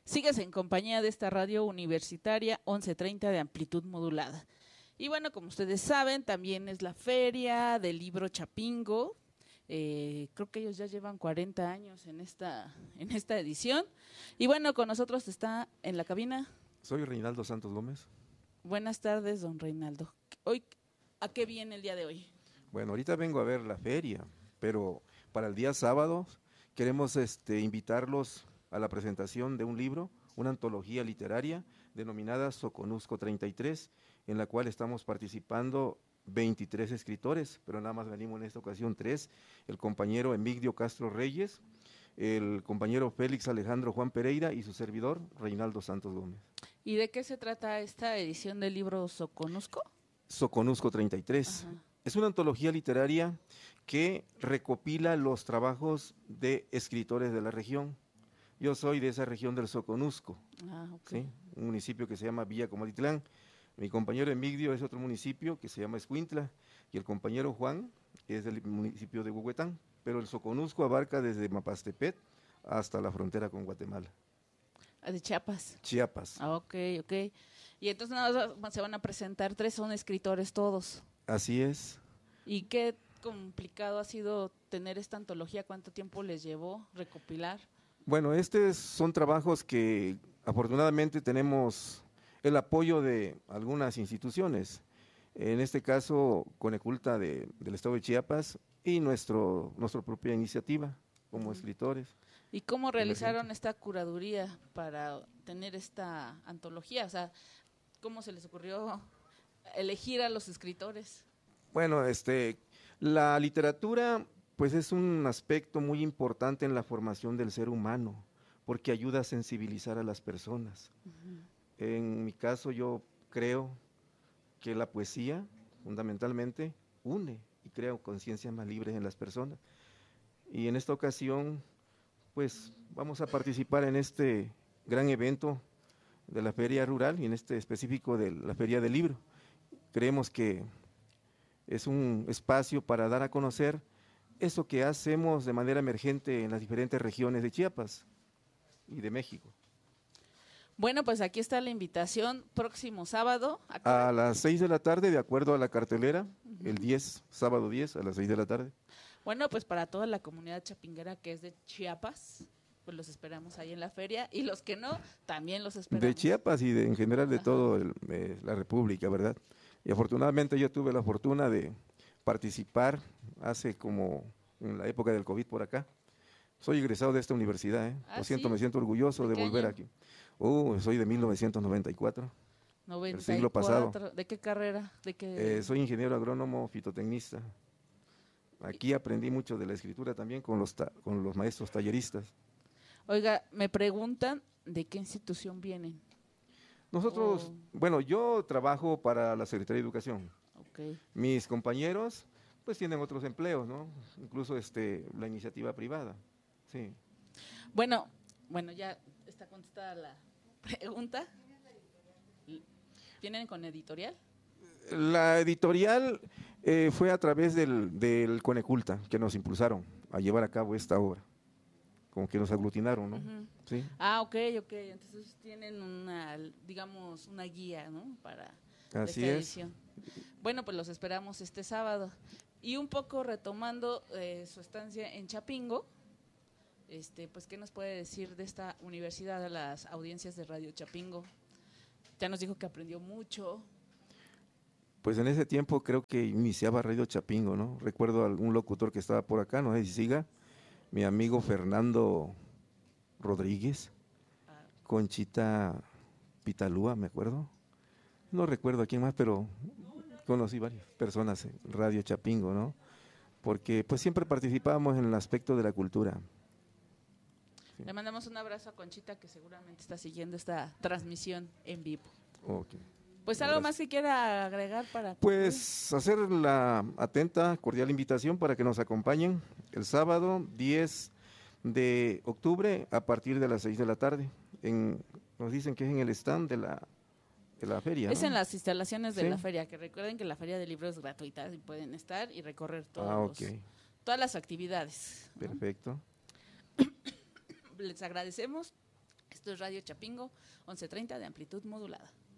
Sigues en compañía de esta radio universitaria 1130 de amplitud modulada. Y bueno, como ustedes saben, también es la feria del libro Chapingo. Creo que ellos ya llevan 40 años en esta edición. Y bueno, con nosotros está en la cabina. Soy Reinaldo Santos Gómez. Buenas tardes, don Reinaldo. Hoy, ¿a qué viene el día de hoy? Bueno, ahorita vengo a ver la feria, pero para el día sábado queremos invitarlos a la presentación de un libro, una antología literaria denominada Soconusco 33, en la cual estamos participando 23 escritores, pero nada más venimos en esta ocasión 3, el compañero Emigdio Castro Reyes, el compañero Félix Alejandro Juan Pereira y su servidor Reinaldo Santos Gómez. ¿Y de qué se trata esta edición del libro Soconusco? Soconusco 33. Ajá. Es una antología literaria que recopila los trabajos de escritores de la región. Yo soy de esa región del Soconusco, okay. ¿sí? Un municipio que se llama Villa Comatitlán. Mi compañero Emigdio es otro municipio que se llama Escuintla, y el compañero Juan es del municipio de Huehuetán, pero el Soconusco abarca desde Mapastepet hasta la frontera con Guatemala. De Chiapas. Chiapas. Ok. Y entonces se van a presentar 3, son escritores todos. Así es. ¿Y qué complicado ha sido tener esta antología? ¿Cuánto tiempo les llevó recopilar? Bueno, son trabajos que afortunadamente tenemos el apoyo de algunas instituciones, en este caso Coneculta del Estado de Chiapas y nuestra propia iniciativa como escritores. ¿Y cómo realizaron esta curaduría para tener esta antología? O sea, ¿cómo se les ocurrió elegir a los escritores? Bueno, la literatura pues es un aspecto muy importante en la formación del ser humano, porque ayuda a sensibilizar a las personas. En mi caso yo creo que la poesía fundamentalmente une y crea conciencias más libres en las personas. Y en esta ocasión pues vamos a participar en este gran evento de la Feria Rural y en este específico de la Feria del Libro. Creemos que es un espacio para dar a conocer eso que hacemos de manera emergente en las diferentes regiones de Chiapas y de México. Bueno, pues aquí está la invitación, próximo sábado. A las 6 de la tarde, de acuerdo a la cartelera, el 10, sábado 10, a las 6 de la tarde. Bueno, pues para toda la comunidad chapinguera que es de Chiapas, pues los esperamos ahí en la feria, y los que no, también los esperamos. De Chiapas y en general de toda la República, ¿verdad? Y afortunadamente yo tuve la fortuna de participar hace como en la época del COVID por acá. Soy egresado de esta universidad, ¿eh? Lo siento, me siento orgulloso de volver aquí. Soy de 1994. 94, el siglo pasado. ¿De qué carrera? Soy ingeniero agrónomo fitotecnista. Aquí aprendí mucho de la escritura también con los maestros talleristas. Oiga, me preguntan de qué institución vienen. Nosotros, bueno, yo trabajo para la Secretaría de Educación. Okay. Mis compañeros, pues tienen otros empleos, ¿no? Incluso la iniciativa privada, sí. Bueno, ya está contestada la pregunta. ¿Tienen con editorial? La editorial fue a través del Coneculta, que nos impulsaron a llevar a cabo esta obra. Como que nos aglutinaron, ¿no? Sí. Ok. Entonces tienen una guía, ¿no? Para Así esta edición. Bueno, pues los esperamos este sábado. Y un poco retomando su estancia en Chapingo, pues ¿qué nos puede decir de esta universidad a las audiencias de Radio Chapingo? Ya nos dijo que aprendió mucho. Pues en ese tiempo creo que iniciaba Radio Chapingo, ¿no? Recuerdo a algún locutor que estaba por acá, no sé si siga, mi amigo Fernando Rodríguez, Conchita Pitalúa, me acuerdo. No recuerdo a quién más, pero conocí varias personas en Radio Chapingo, ¿no? Porque pues siempre participábamos en el aspecto de la cultura. Sí. Le mandamos un abrazo a Conchita, que seguramente está siguiendo esta transmisión en vivo. Okay. Pues algo más que quiera agregar para... Pues hacer la atenta, cordial invitación para que nos acompañen el sábado 10 de octubre a partir de las 6 de la tarde. Nos dicen que es en el stand de la feria. Es, ¿no? En las instalaciones de la feria, que recuerden que la feria de libros es gratuita y pueden estar y recorrer todas las actividades. Perfecto. Les agradecemos Esto es Radio Chapingo, 11:30 de amplitud modulada.